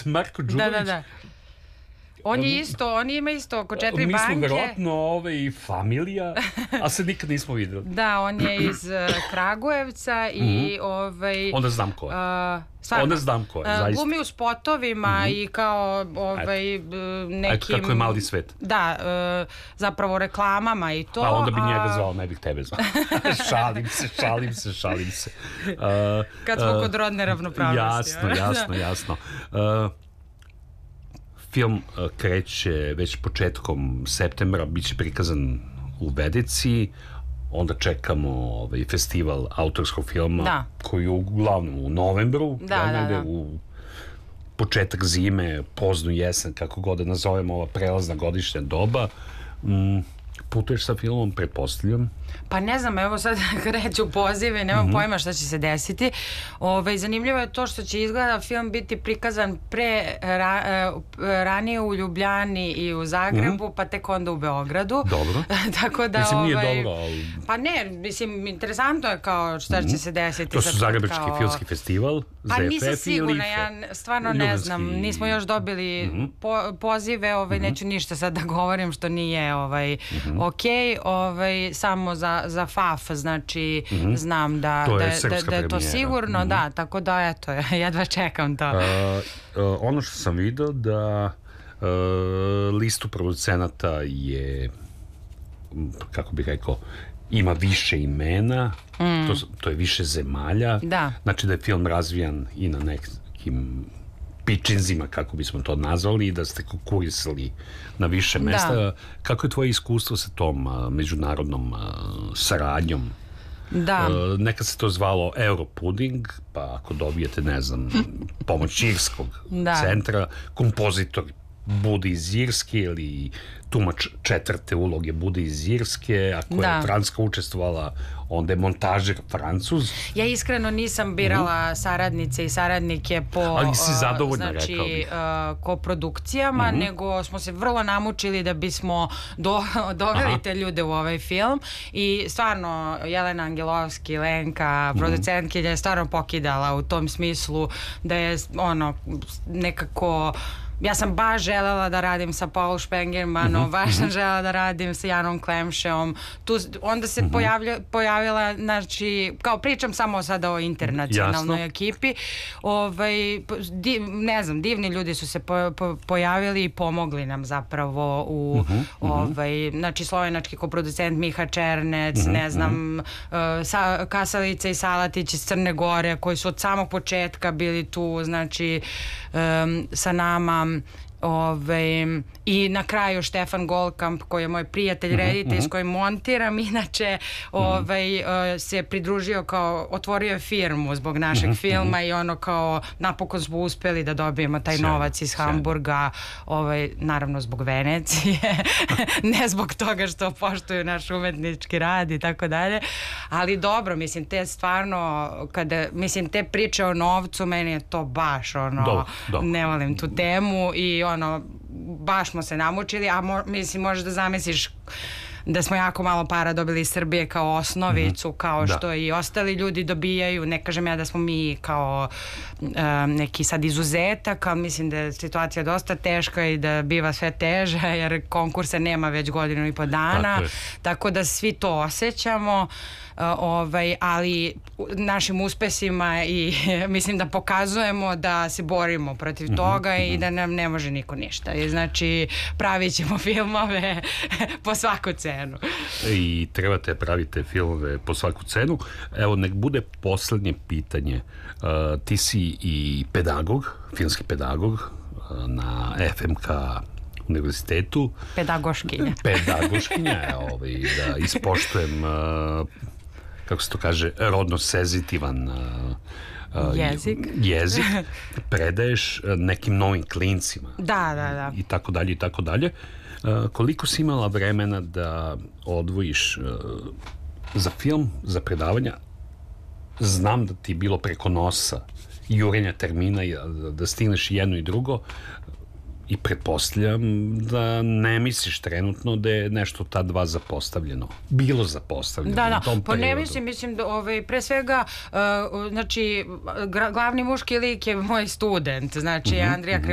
Marko Đurović. Da. On ima isto oko 4 banke. Mi smo verovatno i familija, a se nikad nismo videli. Da, on je iz Kragujevca i onda znam ko je. Onda znam ko je, zaista. Glumi u spotovima i kao nekim... Kako je mali svet. Da, zapravo reklamama i to. Pa onda bi njega zvao, ne bih tebe zvao. Šalim se. Kad smo kod rodne ravnopravnosti. Jasno. Film kreće već početkom septembra, bit će prikazan u Vedeciji, onda čekamo festival autorskog filma koji je uglavnom u novembru, u početak zime, poznu jesen, kako god da nazovemo ova prelazna godišnja doba. Putuješ sa filmom, pretpostavljam? Pa ne znam, evo sad kreću pozive, nemam pojma šta će se desiti. Zanimljivo je to što će izgleda film biti prikazan ranije u Ljubljani i u Zagrebu, pa tek onda u Beogradu. Dobro. Tako da, mislim, nije dobro, ali... Pa ne, mislim, interesantno je kao šta će se desiti. To su Zagrebački filmski festival, pa nisam sigurna, ja stvarno ne znam. Nismo još dobili pozive, neću ništa sad da govorim što nije okej, samo za FAF, znači znam da je to sigurno, da, tako da eto, jedva čekam to. Ono što sam vidio da listu producenata je, kako bih rekao, ima više imena, to je više zemalja, znači da je film razvijan i na nekim pičinzima, kako bismo to nazvali, i da ste konkurisali na više mesta. Kako je tvoje iskustvo sa tom međunarodnom saradnjom? Da. Nekad se to zvalo Europuding, pa ako dobijete, ne znam, pomoć Irskog centra, kompozitor bude iz Irske ili tumač četvrte uloge bude iz Irske, ako je Francuska učestvovala, onda je montažer Francuz. Ja iskreno nisam birala saradnice i saradnike po koprodukcijama, nego smo se vrlo namučili da bismo doveli te ljude u ovaj film i stvarno Jelena Angelovski, Lenka, producentkinja je stvarno pokidala u tom smislu da je nekako... Ja sam baš želela da radim sa Paul Špengermanom, baš sam želela da radim sa Janom Klemšeom. Onda se pojavila, znači, kao pričam samo sada o internacionalnoj ekipi. Ne znam, divni ljudi su se pojavili i pomogli nam zapravo u, znači, slovenački koproducent Miha Černec, ne znam, Kasalica i Salatić iz Crne Gore, koji su od samog početka bili tu, znači, sa nama. I na kraju Štefan Golkamp, koji je moj prijatelj, reditelj s kojim montiram, inače se pridružio kao, otvorio je firmu zbog našeg filma i kao napokon smo uspeli da dobijemo taj novac iz Hamburga, naravno zbog Venecije, ne zbog toga što poštuju naš umetnički rad i tako dalje, ali dobro, mislim, te stvarno, mislim, te priče o novcu, meni je to baš ne volim tu temu i baš smo se namučili, a mislim, možeš da zamisliš da smo jako malo para dobili iz Srbije kao osnovicu, kao što i ostali ljudi dobijaju. Ne kažem ja da smo mi kao neki sad izuzetak, ali mislim da je situacija dosta teška i da biva sve teža, jer konkursa nema već 1.5 dana, tako da svi to osjećamo, ali našim uspesima i mislim da pokazujemo da se borimo protiv toga i da nam ne može niko ništa. I znači pravit ćemo filmove po svaku cenu. I trebate pravite filmove po svaku cenu. Evo, nek bude poslednje pitanje. Ti si i pedagog, filmski pedagog na FMK univerzitetu. Pedagoškinja. Da ispoštujem, kako se to kaže, rodno senzitivan jezik, predaješ nekim novim klincima. Da. I tako dalje, i tako dalje. Koliko si imala vremena da odvojiš za film, za predavanja? Znam da ti je bilo preko nosa jurenja termina, da stigneš jedno i drugo, i pretpostavljam da ne misliš trenutno da je nešto ta dva zapostavljeno. Bilo zapostavljeno. Da, pa ne mislim da pre svega, znači, glavni muški lik je moj student, znači Andrija